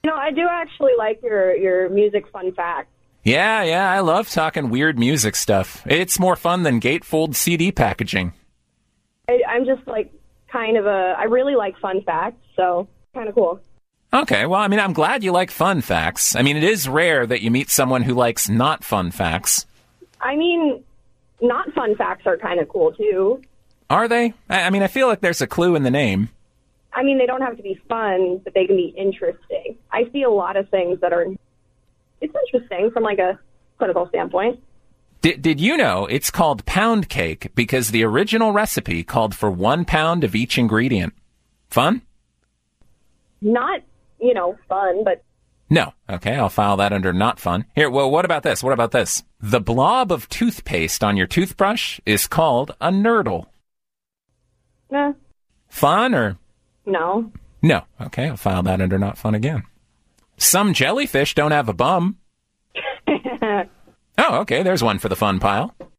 I do actually like your music fun facts. Yeah, I love talking weird music stuff. It's more fun than gatefold CD packaging. I'm just I really like fun facts, so kind of cool. Okay, well, I'm glad you like fun facts. It is rare that you meet someone who likes not fun facts. Not fun facts are kind of cool, too. Are they? I feel like there's a clue in the name. They don't have to be fun, but they can be interesting. I see a lot of things that are... It's interesting from, a clinical standpoint. Did you know it's called pound cake because the original recipe called for 1 pound of each ingredient? Fun? Not, fun, but... No. Okay, I'll file that under not fun. Here, well, what about this? The blob of toothpaste on your toothbrush is called a nurdle. Nah. Fun or... No. No. Okay, I'll file that under not fun again. Some jellyfish don't have a bum. Oh, okay, there's one for the fun pile.